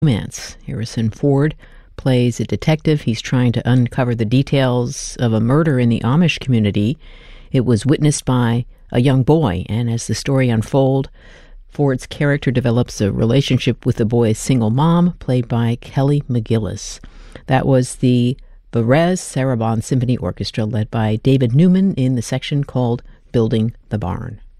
romance. Harrison Ford plays a detective. He's trying to uncover the details of a murder in the Amish community. It was witnessed by a young boy, and as the story unfolds, Ford's character develops a relationship with the boy's single mom, played by Kelly McGillis. That was the Varese Sarabande Symphony Orchestra, led by David Newman, in the section called Building the Barn.